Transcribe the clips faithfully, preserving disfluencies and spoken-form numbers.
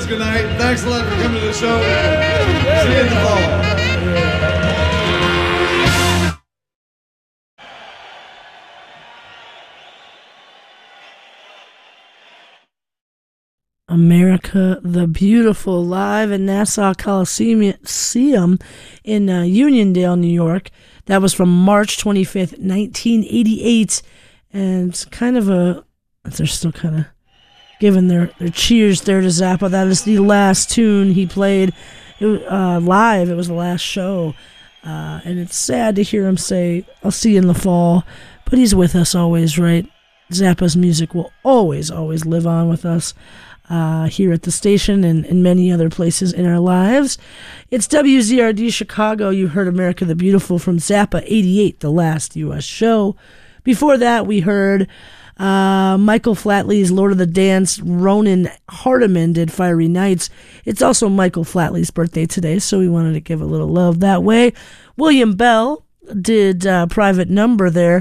us good night. Thanks a lot for coming to the show. See you in the fall. America the Beautiful, live in Nassau Coliseum in uh, Uniondale, New York. That was from March twenty-fifth, nineteen eighty-eight. And it's kind of a, they're still kind of giving their, their cheers there to Zappa. That is the last tune he played it, uh, live. It was the last show. Uh, and it's sad to hear him say, I'll see you in the fall. But he's with us always, right? Zappa's music will always, always live on with us. Uh, here at the station and in many other places in our lives. It's W Z R D Chicago. You heard America the Beautiful from Zappa eighty-eight, the last U S show. Before that, we heard uh, Michael Flatley's Lord of the Dance. Ronan Hardiman did Fiery Nights. It's also Michael Flatley's birthday today, so we wanted to give a little love that way. William Bell did uh, Private Number there.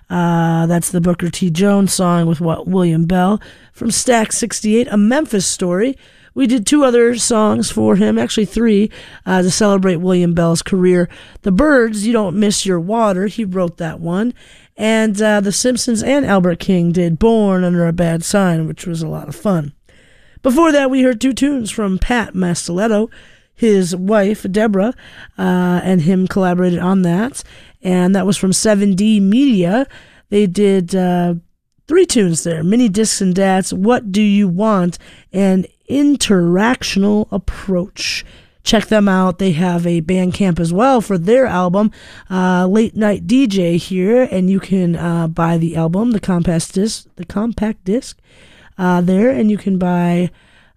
Uh, that's the Booker T. Jones song with what William Bell. From Stack sixty-eight, A Memphis Story. We did two other songs for him, actually three, uh, to celebrate William Bell's career. The Byrds, You Don't Miss Your Water. He wrote that one. And uh, The Simpsons and Albert King did Born Under a Bad Sign, which was a lot of fun. Before that, we heard two tunes from Pat Mastelotto. His wife, Deborah, uh, and him collaborated on that. And that was from seven D Media. They did uh, three tunes there. Mini Discs and Dats, What Do You Want, and Interactional Approach. Check them out. They have a Bandcamp as well for their album, uh, Late Night D J here. And you can uh, buy the album, the compact disc, the compact disc uh, there. And you can buy...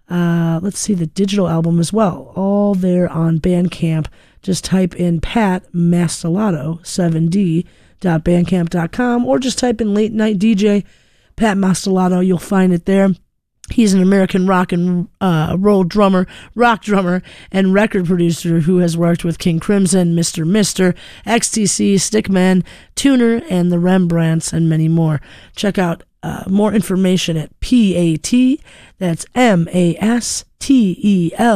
Uh, let's see, the digital album as well. All there on Bandcamp. Just type in Pat Mastelotto, seven D dot bandcamp dot com, or just type in Late Night D J, Pat Mastelotto. You'll find it there. He's an American rock and uh, roll drummer, rock drummer, and record producer who has worked with King Crimson, Mister Mister, X T C, Stickman, Tuner, and the Rembrandts, and many more. Check out uh, more information at P A T, that's M A S T E L